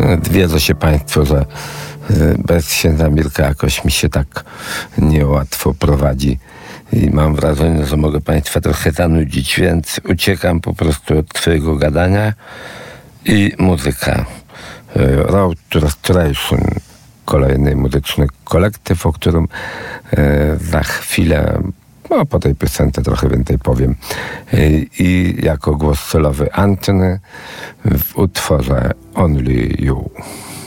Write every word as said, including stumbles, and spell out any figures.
Wiedzą się Państwo, że bez księdza Mirka jakoś mi się tak niełatwo prowadzi i mam wrażenie, że mogę Państwa trochę zanudzić, więc uciekam po prostu od Twojego gadania i muzyka. Road to Restoration, kolejny muzyczny kolektyw, o którym za chwilę, no po tej piosence trochę więcej powiem. I jako głos solowy Antony w utworze Only You.